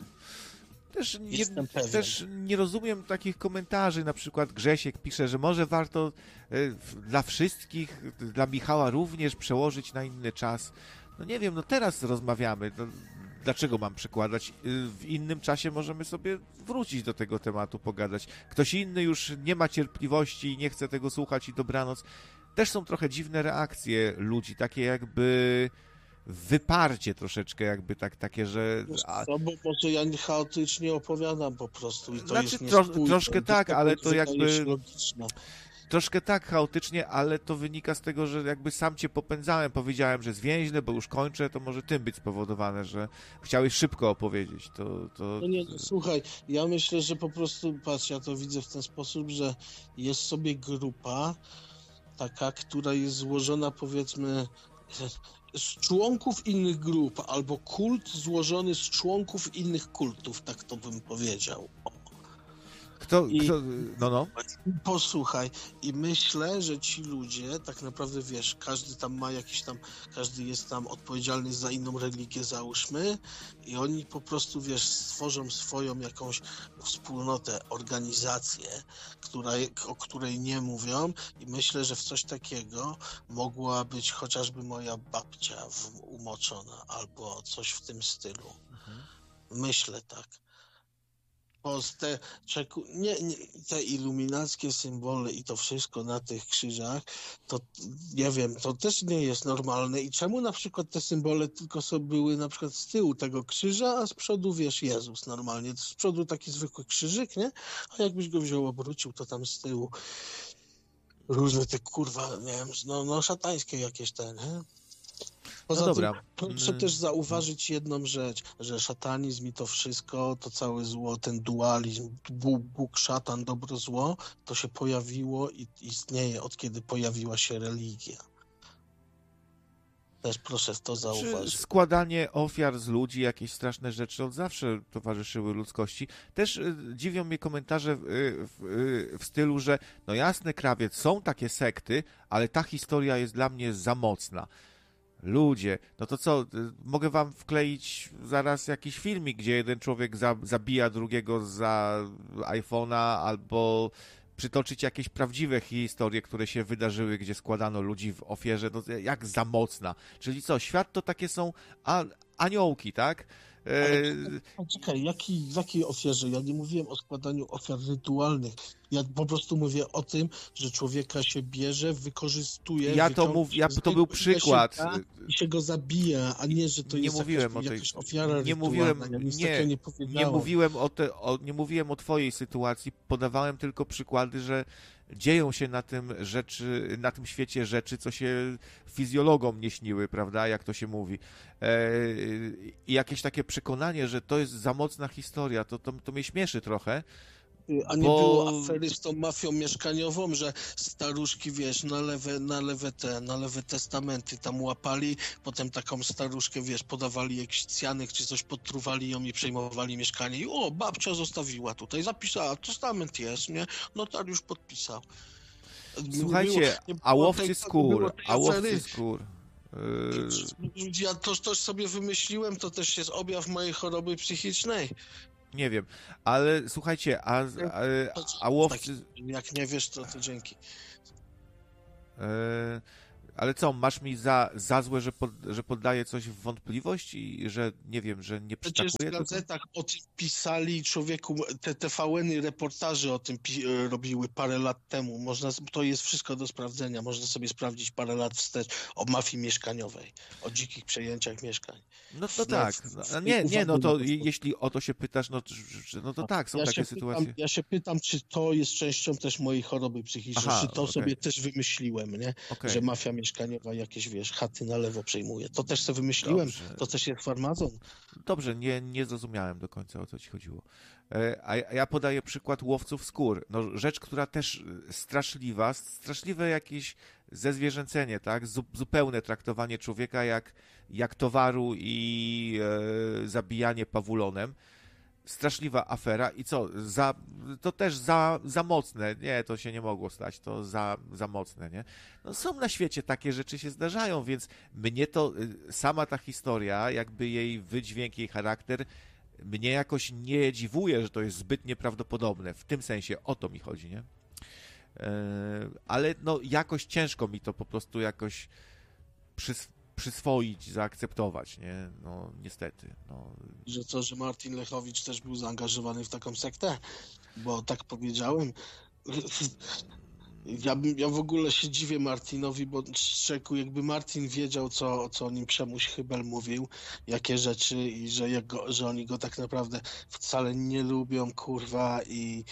Też nie, Jestem pewien. też nie rozumiem takich komentarzy, na przykład Grzesiek pisze, że może warto e, w- dla wszystkich, dla Michała również przełożyć na inny czas. No nie wiem, no teraz rozmawiamy, no, dlaczego mam przekładać? Y, W innym czasie możemy sobie wrócić do tego tematu, pogadać. Ktoś inny już nie ma cierpliwości i nie chce tego słuchać i dobranoc. Też są trochę dziwne reakcje ludzi, takie jakby wyparcie troszeczkę, jakby tak, takie, że... Wiesz A, co, bo może ja nie chaotycznie opowiadam po prostu i to Znaczy, jest tro, niespójne. troszkę tak, ale to wydaje się jakby... logiczne. Troszkę tak chaotycznie, ale to wynika z tego, że jakby sam cię popędzałem, powiedziałem, że zwięźle, bo już kończę, to może tym być spowodowane, że chciałeś szybko opowiedzieć. To, to... No nie, no, słuchaj, ja myślę, że po prostu, patrz, ja to widzę w ten sposób, że jest sobie grupa taka, która jest złożona powiedzmy z członków innych grup, albo kult złożony z członków innych kultów, tak to bym powiedział. Kto, I- kto... No, no. Posłuchaj, i myślę, że ci ludzie, tak naprawdę wiesz, każdy tam ma jakiś tam, każdy jest tam odpowiedzialny za inną religię, załóżmy, i oni po prostu, wiesz, stworzą swoją jakąś wspólnotę, organizację, która, o której nie mówią, i myślę, że w coś takiego mogła być chociażby moja babcia w, umoczona, albo coś w tym stylu. Myślę tak. Bo z te, czeku, nie, nie, te iluminackie symbole i to wszystko na tych krzyżach, to nie wiem, to też nie jest normalne. I czemu na przykład te symbole tylko sobie były na przykład z tyłu tego krzyża, a z przodu, wiesz, Jezus normalnie. Z przodu taki zwykły krzyżyk, nie? A jakbyś go wziął, obrócił, to tam z tyłu różne te kurwa, nie wiem, no, no szatańskie jakieś te, nie? Poza No dobra. tym proszę Mm. też zauważyć jedną rzecz, że szatanizm i to wszystko, to całe zło, ten dualizm, Bóg, Bóg szatan, dobro, zło, to się pojawiło i istnieje od kiedy pojawiła się religia. Też proszę w to Czy zauważyć. składanie ofiar z ludzi, jakieś straszne rzeczy od zawsze towarzyszyły ludzkości. Też y, dziwią mnie komentarze y, w, y, w stylu, że no jasne, krawiec, są takie sekty, ale ta historia jest dla mnie za mocna. Ludzie, no to co, y, mogę wam wkleić zaraz jakiś filmik, gdzie jeden człowiek za, zabija drugiego za iPhone'a, albo przytoczyć jakieś prawdziwe historie, które się wydarzyły, gdzie składano ludzi w ofierze, no jak za mocna. Czyli co, świat to takie są a, aniołki, tak? E, Ale czekaj, jaki, w jakiej ofierze? Ja nie mówiłem o składaniu ofiar rytualnych. Ja po prostu mówię o tym, że człowieka się bierze, wykorzystuje. ja to wyciąga mów, ja, się to był z przykład. leśnika I się go zabija, a nie, że to Nie jest mówiłem jakaś, o tej- jakaś ofiara nie rytualna. mówiłem- ja nic nie, takiego nie Nie powiedziałem. mówiłem o, te, o, nie mówiłem o twojej sytuacji, podawałem tylko przykłady, że dzieją się na tym rzeczy, na tym świecie rzeczy, co się fizjologom nie śniły, prawda, jak to się mówi. E, I jakieś takie przekonanie, że to jest za mocna historia, to, to, to mnie śmieszy trochę, A nie bo... było afery z tą mafią mieszkaniową, że staruszki, wiesz, na lewe, na lewe te, na lewe testamenty tam łapali, potem taką staruszkę, wiesz, podawali jakiś cjanek czy coś, podtruwali ją i przejmowali mieszkanie i o, babcia zostawiła tutaj, zapisała, testament jest, nie? Notariusz podpisał. Słuchajcie, Nie było, nie a było łowcy tej, nie skór, było tej a łowcy afery. skór... Yy... Ja to też sobie wymyśliłem, to też jest objaw mojej choroby psychicznej. Nie wiem, ale słuchajcie, a, a, a łowcy... Jak nie wiesz, to, to dzięki. Yy, ale co, masz mi za, za złe, że, pod, że poddaję coś w wątpliwość i że, nie wiem, że nie Przecież przytakuję? w gazetach o tym pisali, człowieku, te T V N-y, reportaże o tym pi- robiły parę lat temu. Można, to jest wszystko do sprawdzenia. Można sobie sprawdzić parę lat wstecz o mafii mieszkaniowej, o dzikich przejęciach mieszkań. No to W- tak. w- No, w- nie, nie, no uwagi to na jeśli o to się pytasz, no, to- no to tak, są ja takie się sytuacje. Pytam, ja się pytam, czy to jest częścią też mojej choroby psychicznej, Aha, czy to okej. sobie też wymyśliłem, nie? Okej. Że mafia mieszkaniowa jakieś, wiesz, chaty na lewo przejmuje. To też sobie wymyśliłem, Dobrze. to też jest farmazon. Dobrze, nie, nie zrozumiałem do końca, o co ci chodziło. E, A a ja podaję przykład łowców skór. No, rzecz, która też straszliwa, straszliwe jakieś zezwierzęcenie, tak? Zu, zupełne traktowanie człowieka jak, jak towaru i e, zabijanie pawulonem. Straszliwa afera i co? Za, to też za, za mocne. Nie, to się nie mogło stać. To za, za mocne, nie? No są na świecie takie rzeczy się zdarzają, więc mnie to, y, sama ta historia, jakby jej wydźwięk, jej charakter, mnie jakoś nie dziwuje, że to jest zbyt nieprawdopodobne. W tym sensie o to mi chodzi, nie? Yy, ale no jakoś ciężko mi to po prostu jakoś przys przyswoić, zaakceptować, nie? No niestety. No. Że co, że Martin Lechowicz też był zaangażowany w taką sektę? Bo tak powiedziałem. Ja, bym- ja w ogóle się dziwię Martinowi, bo szczeku, jakby Martin wiedział, co, co o nim Przemuś Chybel mówił, jakie rzeczy i że, jego, że oni go tak naprawdę wcale nie lubią, kurwa, i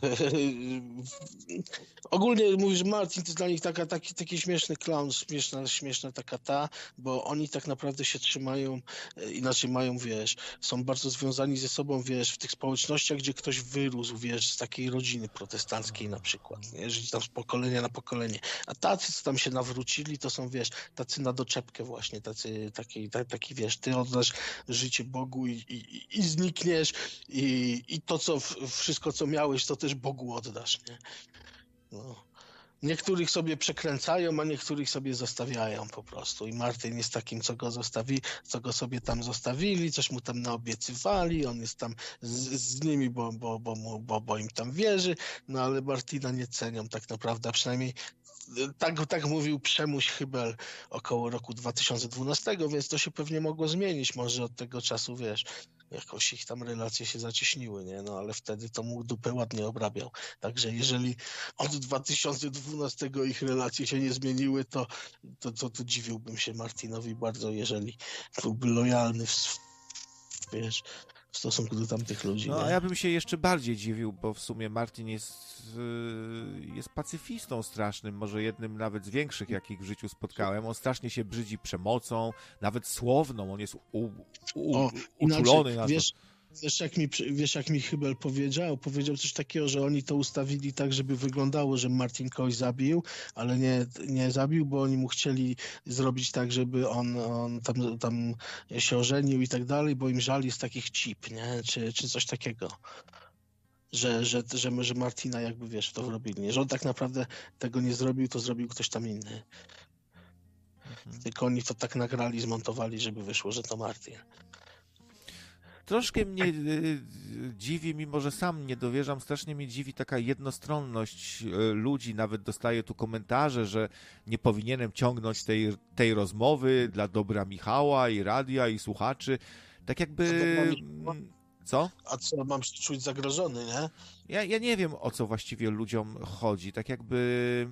ogólnie mówisz, że Martin to jest dla nich taka, taki, taki śmieszny clown, śmieszna, śmieszna taka ta, bo oni tak naprawdę się trzymają, e, inaczej mają, wiesz, są bardzo związani ze sobą, wiesz, w tych społecznościach, gdzie ktoś wyrósł, wiesz, z takiej rodziny protestanckiej na przykład, nie? Żyć tam z pokolenia na pokolenie. A tacy, co tam się nawrócili, to są, wiesz, tacy na doczepkę właśnie, tacy, taki, ta, taki, wiesz, ty oddasz życie Bogu i, i, i znikniesz i, i to, co, w- wszystko, co miałeś, to też Bogu oddasz, nie? No. Niektórych sobie przekręcają, a niektórych sobie zostawiają po prostu. I Martin jest takim, co go zostawi, co go sobie tam zostawili, coś mu tam naobiecywali, on jest tam z, z nimi, bo, bo, bo, mu, bo, bo im tam wierzy, no ale Martina nie cenią tak naprawdę, a przynajmniej e, tak, tak mówił Przemuś Chybel około roku dwa tysiące dwunastego, więc to się pewnie mogło zmienić. Może od tego czasu, wiesz, jakoś ich tam relacje się zacieśniły, nie? No ale wtedy to mu dupę ładnie obrabiał. Także jeżeli od dwa tysiące dwunastego ich relacje się nie zmieniły, to, to, to, to dziwiłbym się Martinowi bardzo, jeżeli byłby lojalny w, wiesz, w stosunku do tamtych ludzi. No, a Nie? ja bym się jeszcze bardziej dziwił, bo w sumie Martin jest, yy, jest pacyfistą strasznym, może jednym nawet z większych, jakich w życiu spotkałem. On strasznie się brzydzi przemocą, nawet słowną, on jest u, u, O, uczulony inaczej, na to. wiesz, wiesz, jak mi, wiesz, jak mi Chybel powiedział? Powiedział coś takiego, że oni to ustawili tak, żeby wyglądało, że Martin kogoś zabił, ale nie, nie zabił, bo oni mu chcieli zrobić tak, żeby on, on tam, tam się ożenił i tak dalej, bo im żal jest takich cip, nie? Czy, czy coś takiego. Że, że, że, że Martina jakby, wiesz, w to wrobili. Nie? Że on tak naprawdę tego nie zrobił, to zrobił ktoś tam inny. Mhm. Tylko oni to tak nagrali, zmontowali, żeby wyszło, że to Martin. Troszkę mnie y, dziwi, mimo że sam nie dowierzam, strasznie mnie dziwi taka jednostronność y, ludzi. Nawet dostaję tu komentarze, że nie powinienem ciągnąć tej, tej rozmowy dla dobra Michała i radia i słuchaczy. Tak jakby... mm, Co? A co, mam się czuć zagrożony, nie? Ja, ja nie wiem, o co właściwie ludziom chodzi. Tak jakby...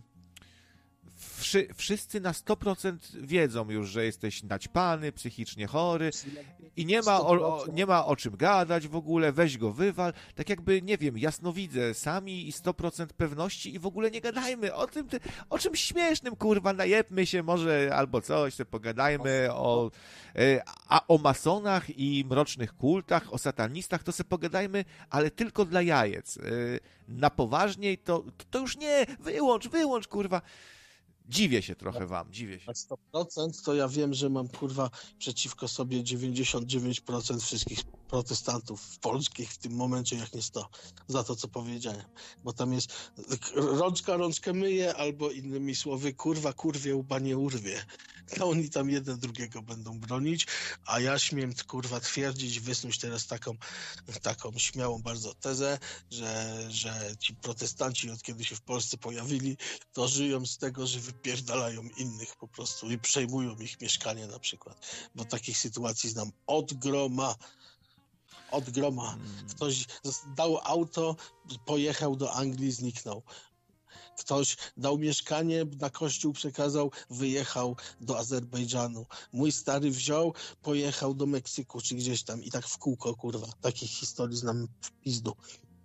Wszy, wszyscy na sto procent wiedzą już, że jesteś naćpany, psychicznie chory i nie ma o, o, nie ma o czym gadać w ogóle, weź go wywal, tak jakby, nie wiem, jasnowidzę sami i sto procent pewności i w ogóle nie gadajmy o tym, ty, o czymś śmiesznym, kurwa, najebmy się może albo coś, to pogadajmy o, a o masonach i mrocznych kultach, o satanistach, to sobie pogadajmy, ale tylko dla jajec. Na poważniej to, to już nie, wyłącz, wyłącz, kurwa. Dziwię się trochę wam, dziwię się. Na sto procent to ja wiem, że mam, kurwa, przeciwko sobie dziewięćdziesiąt dziewięć procent wszystkich protestantów polskich w tym momencie, jak nie sto, za to, co powiedziałem. Bo tam jest rączka rączkę myje, albo innymi słowy, kurwa, kurwie, łba nie urwie. To oni tam jeden drugiego będą bronić, a ja śmiem, kurwa, twierdzić, wysnuć teraz taką, taką śmiałą bardzo tezę, że, że ci protestanci, od kiedy się w Polsce pojawili, to żyją z tego, że wypierdalają innych po prostu i przejmują ich mieszkanie na przykład. Bo takich sytuacji znam od groma. Od groma. Ktoś dał auto, pojechał do Anglii, zniknął. Ktoś dał mieszkanie, na kościół przekazał, wyjechał do Azerbejdżanu. Mój stary wziął, pojechał do Meksyku, czy gdzieś tam i tak w kółko, kurwa. Takich historii znam w pizdu.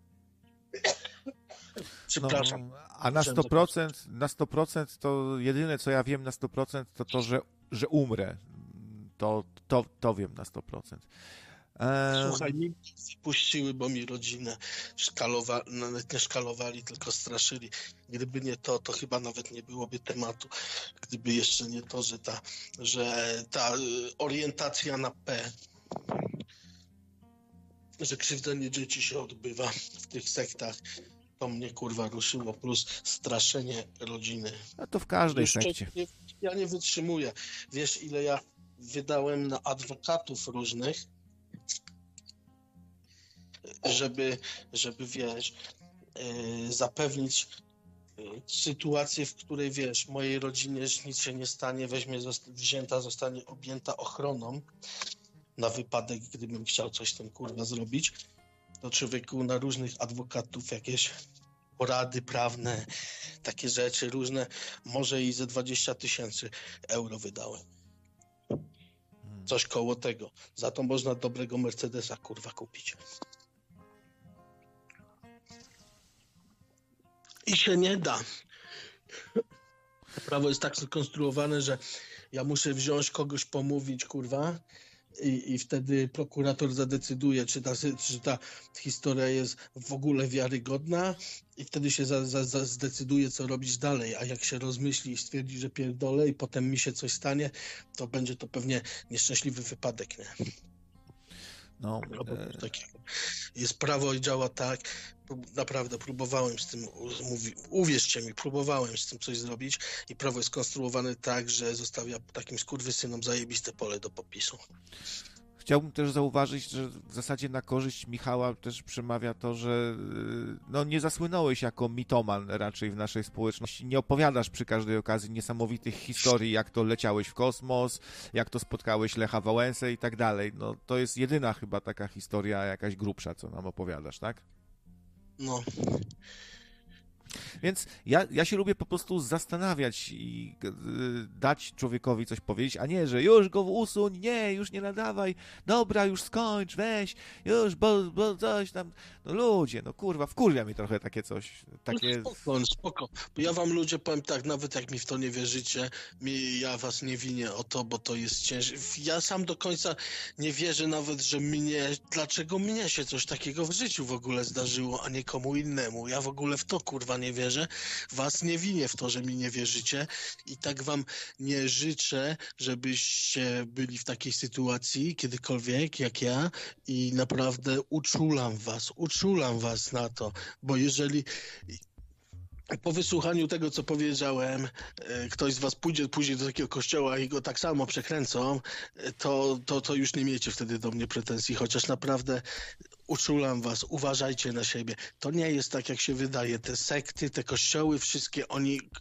Przepraszam. No, a na sto procent, na sto procent to jedyne, co ja wiem na sto procent, to to, że, że umrę. To, to, to wiem na sto procent. Eee... Słuchaj, mi puściły, bo mi rodzinę szkalowa... nawet nie szkalowali, tylko straszyli. Gdyby nie to, to chyba nawet nie byłoby tematu. Gdyby jeszcze nie to, że ta, że ta orientacja na P, że krzywdzenie dzieci się odbywa w tych sektach, to mnie, kurwa, ruszyło, plus straszenie rodziny. A to w każdej Już sekcie. Nie, ja nie wytrzymuję. Wiesz, ile ja wydałem na adwokatów różnych, żeby, żeby wiesz, yy, zapewnić yy, sytuację, w której, wiesz, mojej rodzinie nic się nie stanie, weźmie, zost- wzięta, zostanie objęta ochroną na wypadek, gdybym chciał coś z tym, kurwa, zrobić. To człowieku na różnych adwokatów jakieś porady prawne, takie rzeczy różne, może i ze dwadzieścia tysięcy euro wydałem. Coś koło tego. Za to można dobrego Mercedesa, kurwa, kupić. I się nie da. Prawo jest tak skonstruowane, że ja muszę wziąć kogoś, pomówić, kurwa, i, i wtedy prokurator zadecyduje, czy ta, czy ta historia jest w ogóle wiarygodna, i wtedy się za, za, za zdecyduje, co robić dalej. A jak się rozmyśli i stwierdzi, że pierdolę i potem mi się coś stanie, to będzie to pewnie nieszczęśliwy wypadek, nie? No, e... takiego. Jest prawo i działa tak. Naprawdę próbowałem z tym, mówi, uwierzcie mi, próbowałem z tym coś zrobić i prawo jest konstruowane tak, że zostawia takim skurwysynom zajebiste pole do popisu. Chciałbym też zauważyć, że w zasadzie na korzyść Michała też przemawia to, że no, nie zasłynąłeś jako mitoman raczej w naszej społeczności. Nie opowiadasz przy każdej okazji niesamowitych historii, jak to leciałeś w kosmos, jak to spotkałeś Lecha Wałęsę i tak dalej. No, to jest jedyna chyba taka historia jakaś grubsza, co nam opowiadasz, tak? No. Więc ja, ja się lubię po prostu zastanawiać i y, dać człowiekowi coś powiedzieć, a nie, że już go usuń, nie, już nie nadawaj, dobra, już skończ, weź, już, bo, bo coś tam, no ludzie, no kurwa, wkurwia mi trochę takie coś, takie... No spoko, spoko, bo ja wam ludzie powiem tak, nawet jak mi w to nie wierzycie, mi, ja was nie winię o to, bo to jest ciężkie, ja sam do końca nie wierzę nawet, że mnie, dlaczego mnie się coś takiego w życiu w ogóle zdarzyło, a nie komu innemu, ja w ogóle w to, kurwa, nie wierzę. Was nie winię w to, że mi nie wierzycie i tak wam nie życzę, żebyście byli w takiej sytuacji kiedykolwiek jak ja i naprawdę uczulam was, uczulam was na to, bo jeżeli po wysłuchaniu tego, co powiedziałem, ktoś z was pójdzie później do takiego kościoła i go tak samo przekręcą, to, to, to już nie miejcie wtedy do mnie pretensji, chociaż naprawdę uczulam was, uważajcie na siebie. To nie jest tak, jak się wydaje. Te sekty, te kościoły, wszystkie oni,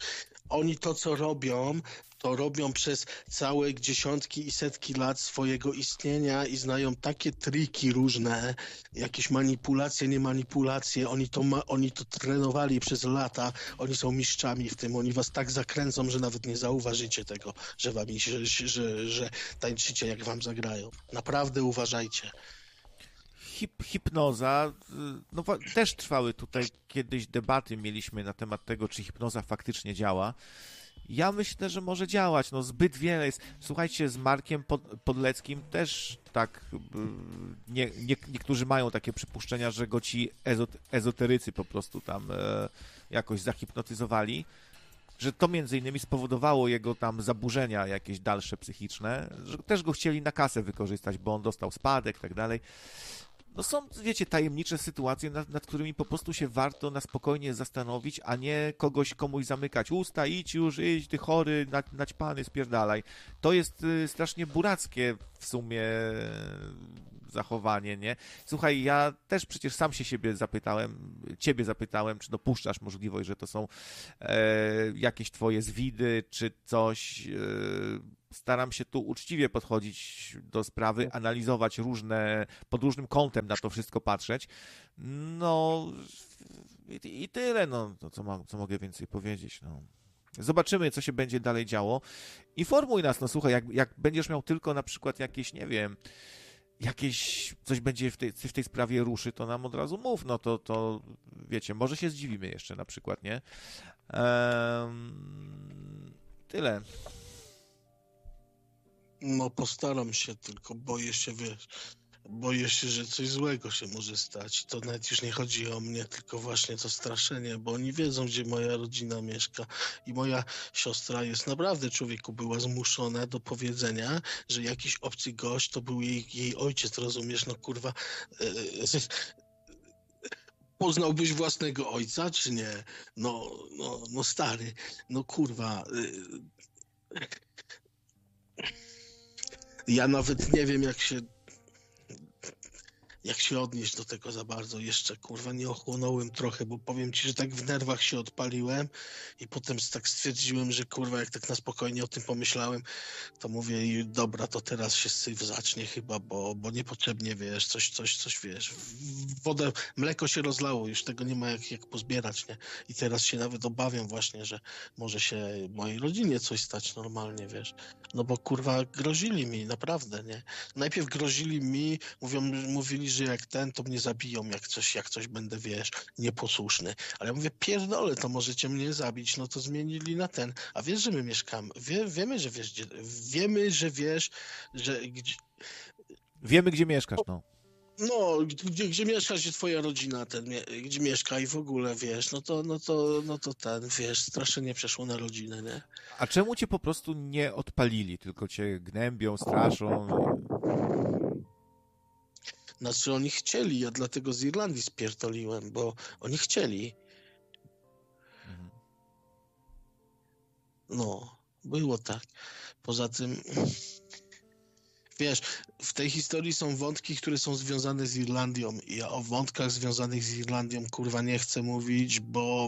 oni to, co robią, to robią przez całe dziesiątki i setki lat swojego istnienia i znają takie triki różne, jakieś manipulacje, nie manipulacje. Oni to, ma, oni to trenowali przez lata, oni są mistrzami w tym, oni was tak zakręcą, że nawet nie zauważycie tego, że wam, że, że, że tańczycie, jak wam zagrają. Naprawdę uważajcie. Hip, hipnoza, no też trwały tutaj kiedyś debaty, mieliśmy na temat tego, czy hipnoza faktycznie działa. Ja myślę, że może działać, no zbyt wiele jest. Słuchajcie, z Markiem Pod, Podleckim też tak, nie, nie, niektórzy mają takie przypuszczenia, że go ci ezot, ezoterycy po prostu tam e, jakoś zahipnotyzowali, że to między innymi spowodowało jego tam zaburzenia jakieś dalsze psychiczne, że też go chcieli na kasę wykorzystać, bo on dostał spadek i tak dalej. No są, wiecie, tajemnicze sytuacje, nad, nad którymi po prostu się warto na spokojnie zastanowić, a nie kogoś komuś zamykać usta, idź już, idź, ty chory, na, naćpany, spierdalaj. To jest y, strasznie burackie w sumie zachowanie, nie? Słuchaj, ja też przecież sam się siebie zapytałem, ciebie zapytałem, czy dopuszczasz możliwość, że to są e, jakieś twoje zwidy, czy coś... E, Staram się tu uczciwie podchodzić do sprawy, analizować różne, pod różnym kątem na to wszystko patrzeć. No i, i tyle, no, to co, ma, co mogę więcej powiedzieć, no. Zobaczymy, co się będzie dalej działo. Informuj nas, no słuchaj, jak, jak będziesz miał tylko na przykład jakieś, nie wiem, jakieś, coś będzie w tej, w tej sprawie ruszy, to nam od razu mów, no to, to wiecie, może się zdziwimy jeszcze na przykład, nie? Ehm, tyle. No postaram się, tylko boję się, wiesz, boję się, że coś złego się może stać. To nawet już nie chodzi o mnie, tylko właśnie to straszenie, bo oni wiedzą, gdzie moja rodzina mieszka i moja siostra jest naprawdę, człowieku, była zmuszona do powiedzenia, że jakiś obcy gość to był jej, jej ojciec, rozumiesz, no kurwa... Yy, Poznałbyś własnego ojca, czy nie? No, no, no stary, no kurwa... Yy, Ja nawet nie wiem, jak się jak się odnieść do tego za bardzo. Jeszcze, kurwa, nie ochłonąłem trochę, bo powiem ci, że tak w nerwach się odpaliłem i potem tak stwierdziłem, że kurwa, jak tak na spokojnie o tym pomyślałem, to mówię, i dobra, to teraz się syf zacznie chyba, bo, bo niepotrzebnie, wiesz, coś, coś, coś, wiesz, wodę, mleko się rozlało, już tego nie ma jak, jak pozbierać, nie? I teraz się nawet obawiam właśnie, że może się mojej rodzinie coś stać normalnie, wiesz. No bo kurwa grozili mi, naprawdę, nie? Najpierw grozili mi, mówią, mówili, że jak ten, to mnie zabiją, jak coś, jak coś będę, wiesz, nieposłuszny. Ale ja mówię, pierdolę, to możecie mnie zabić, no to zmienili na ten. A wiesz, że my mieszkamy, wie, wiemy, że wiesz, gdzie, wiemy, że wiesz, że... Gdzie... Wiemy, gdzie mieszkasz, no. No, gdzie, gdzie mieszkasz, gdzie twoja rodzina ten, gdzie mieszka i w ogóle, wiesz, no to, no to, no to ten, wiesz, strasznie przeszło na rodzinę, nie? A czemu cię po prostu nie odpalili, tylko cię gnębią, straszą? Znaczy oni chcieli, ja dlatego z Irlandii spierdoliłem, bo oni chcieli. Mhm. No, było tak. Poza tym... Wiesz, w tej historii są wątki, które są związane z Irlandią i ja o wątkach związanych z Irlandią, kurwa, nie chcę mówić, bo...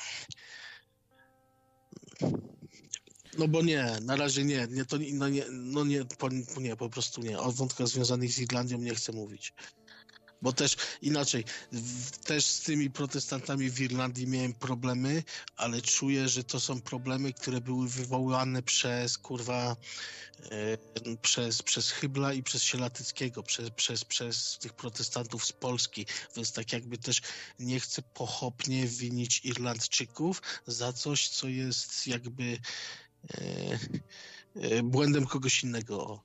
No bo nie, na razie nie, nie to no nie, no nie, po, nie, po prostu nie. O wątkach związanych z Irlandią nie chcę mówić. Bo też inaczej, w, też z tymi protestantami w Irlandii miałem problemy, ale czuję, że to są problemy, które były wywołane przez, kurwa, e, przez, przez Hybla i przez Sielatyckiego, przez, przez, przez tych protestantów z Polski, więc tak jakby też nie chcę pochopnie winić Irlandczyków za coś, co jest jakby e, e, błędem kogoś innego.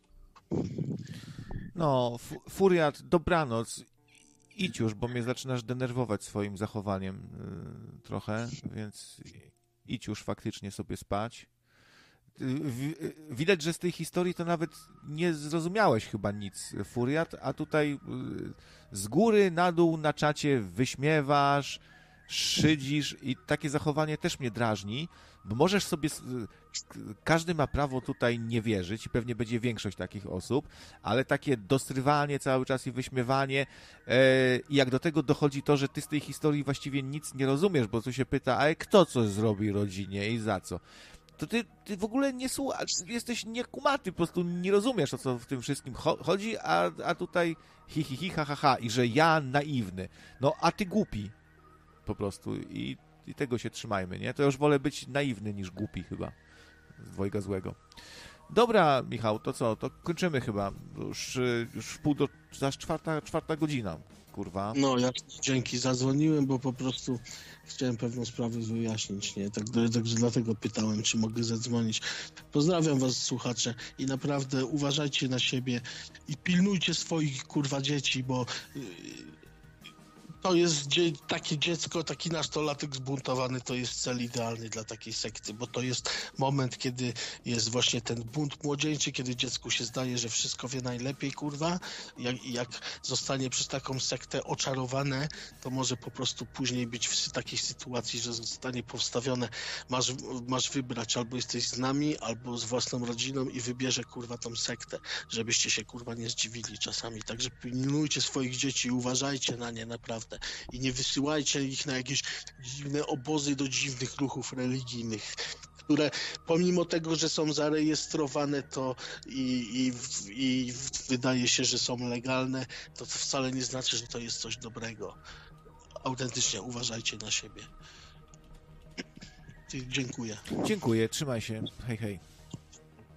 No, F- Furiat, dobranoc. Idź już, bo mnie zaczynasz denerwować swoim zachowaniem yy, trochę, więc idź już faktycznie sobie spać. W, widać, że z tej historii to nawet nie zrozumiałeś chyba nic, Furiat, a tutaj yy, z góry na dół na czacie wyśmiewasz, szydzisz i takie zachowanie też mnie drażni, Bo możesz sobie, każdy ma prawo tutaj nie wierzyć i pewnie będzie większość takich osób, ale takie dostrywanie cały czas i wyśmiewanie i jak do tego dochodzi to, że ty z tej historii właściwie nic nie rozumiesz, bo tu się pyta, a kto coś zrobi rodzinie i za co? To ty, ty w ogóle nie słuchasz, jesteś niekumaty, po prostu nie rozumiesz, o co w tym wszystkim chodzi, a, a tutaj hi, hi, hi, ha, ha, ha, i że ja naiwny, no a ty głupi po prostu i, i tego się trzymajmy, nie? To już wolę być naiwny niż głupi chyba, z dwojga złego. Dobra, Michał, to co, to kończymy chyba, już, już w pół do, aż czwarta, czwarta godzina, kurwa. No, ja dzięki, zadzwoniłem, bo po prostu chciałem pewną sprawę wyjaśnić, nie? Tak, także dlatego pytałem, czy mogę zadzwonić. Pozdrawiam was, słuchacze, i naprawdę uważajcie na siebie i pilnujcie swoich, kurwa, dzieci, bo yy, to jest dzie- takie dziecko, taki nastolatek zbuntowany, to jest cel idealny dla takiej sekty, bo to jest moment, kiedy jest właśnie ten bunt młodzieńczy, kiedy dziecku się zdaje, że wszystko wie najlepiej, kurwa, jak, jak zostanie przez taką sektę oczarowane, to może po prostu później być w takiej sytuacji, że zostanie powstawione, masz, masz wybrać, albo jesteś z nami, albo z własną rodziną i wybierze, kurwa, tą sektę, żebyście się, kurwa, nie zdziwili czasami, także pilnujcie swoich dzieci, uważajcie na nie, naprawdę. I nie wysyłajcie ich na jakieś dziwne obozy do dziwnych ruchów religijnych, które pomimo tego, że są zarejestrowane to i, i, i wydaje się, że są legalne, to, to wcale nie znaczy, że to jest coś dobrego. Autentycznie uważajcie na siebie. Dziękuję. Dziękuję, trzymaj się, hej, hej.